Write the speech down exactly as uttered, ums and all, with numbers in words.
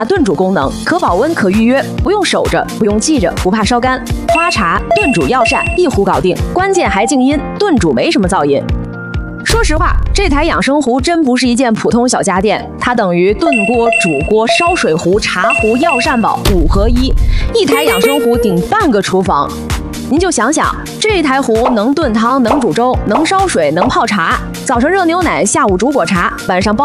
炖煮功能，可保温可预约，不用守着，不用记着，不怕烧干。花茶、炖煮药膳一壶搞定，关键还静音，炖煮没什么噪音。说实话，这台养生壶真不是一件普通小家电，它等于炖锅、煮锅、烧水壶、茶壶、药膳宝五合一，一台养生壶顶半个厨房。您就想想，这台壶能炖汤，能煮粥，能烧水，能泡茶，早上热牛奶，下午煮果茶，晚上煲。